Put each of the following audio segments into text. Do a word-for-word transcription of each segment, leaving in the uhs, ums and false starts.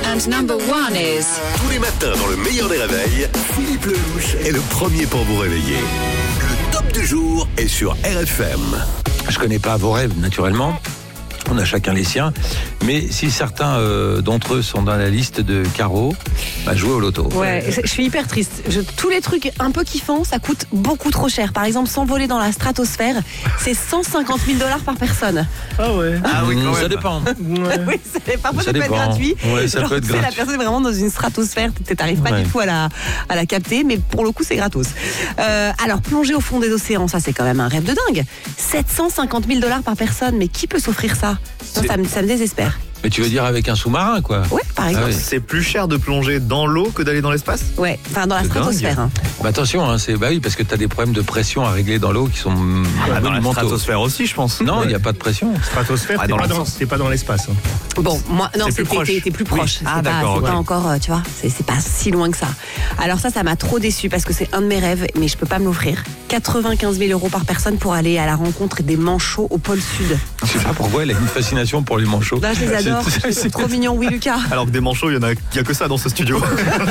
And number one is... Tous les matins dans le meilleur des réveils, Philippe Lelouch est le premier pour vous réveiller. Le top du jour est sur R F M. Je connais pas vos rêves, naturellement. On a chacun les siens. Mais si certains euh, d'entre eux sont dans la liste de Caro, bah, jouez au loto. Ouais, je suis hyper triste. Je, tous les trucs un peu kiffants, ça coûte beaucoup trop cher. Par exemple, s'envoler dans la stratosphère, c'est cent cinquante mille dollars par personne. Ah ouais. Ah oui, mmh, ça dépend. Ouais. Oui, c'est, parfois ça, ça peut dépend. être gratuit. Ouais, ça Genre, peut être tu sais, gratuit. la personne est vraiment dans une stratosphère, t'arrives pas Ouais. du tout à la, à la capter, mais pour le coup, c'est gratos. Euh, alors, plonger au fond des océans, ça, c'est quand même un rêve de dingue. sept cent cinquante mille dollars par personne, mais qui peut s'offrir ça? Ça, ça me, ça me désespère. Mais tu veux dire avec un sous-marin, quoi? Ouais, par exemple. Ah oui. C'est plus cher de plonger dans l'eau que d'aller dans l'espace? Ouais, enfin dans la C'est stratosphère. Hein. Bah attention, hein, c'est bah oui, parce que tu as des problèmes de pression à régler dans l'eau qui sont Ah, dans la monumentaux. stratosphère aussi, je pense. Non, il n'y a pas de pression. Stratosphère, Ah, t'es, dans pas le dans, sens. t'es pas dans l'espace. Hein. Bon, moi, non, C'est c'est plus proche. t'es, t'es plus proche. Oui. C'est, Ah, pas, d'accord, c'est ok. pas encore, euh, tu vois, c'est, c'est pas si loin que ça. Alors ça, ça m'a trop déçu parce que c'est un de mes rêves, mais je peux pas me l'offrir. quatre-vingt-quinze mille euros par personne pour aller à la rencontre des manchots au pôle Sud. Je sais pas pourquoi elle a une fascination pour les manchots. Là, je les adore. C'est- Ils sont trop mignons, oui, Lucas. Alors que des manchots, il y en a, il y a que ça dans ce studio.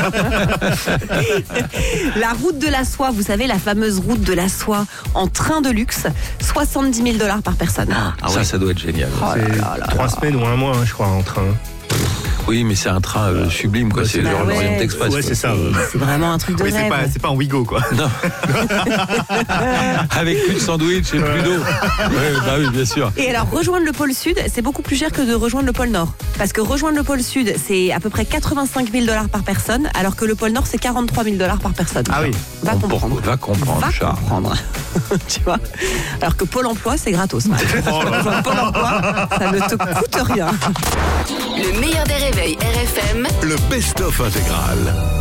La route de la soie, vous savez, la fameuse route de la soie en train de luxe, soixante-dix mille dollars par personne. Ah ça, ça doit être génial. Oh là C'est là là trois là. semaines ou un mois, hein, je crois, en train. Oui, mais c'est un train euh, sublime, quoi. Ouais, C'est c'est- genre Bah ouais. l'Orient Express. Ouais, quoi. c'est ça. ouais. C'est vraiment un truc de Oui, c'est rêve. pas, c'est pas un Wigo, quoi. Non. Avec plus de sandwich et plus d'eau. Ouais, bah oui, bien sûr. Et alors, rejoindre le pôle Sud, c'est beaucoup plus cher que de rejoindre le pôle Nord. Parce que rejoindre le pôle Sud, c'est à peu près quatre-vingt-cinq mille dollars par personne, alors que le pôle Nord, c'est quarante-trois mille dollars par personne. Ah oui. Va On- comprendre. Va comprendre, Va Charles. comprendre. Tu vois. Alors que Pôle emploi, c'est gratos. Rejoindre Pôle emploi, ça ne te coûte rien. Le meilleur des réveils R F M. Le best-of intégral.